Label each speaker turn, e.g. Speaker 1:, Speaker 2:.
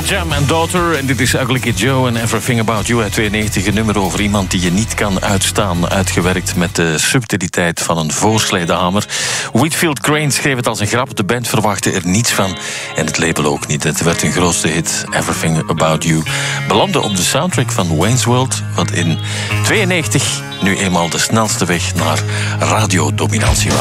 Speaker 1: Jam and Daughter. En dit is Ugly Kid Joe en Everything About You uit 92. Een nummer over iemand die je niet kan uitstaan. Uitgewerkt met de subtiliteit van een voorsledehamer. Whitfield Crane schreef het als een grap. De band verwachtte er niets van. En het label ook niet. Het werd hun grootste hit, Everything About You. Belandde op de soundtrack van Wayne's World. Wat in 92 nu eenmaal de snelste weg naar radiodominantie was.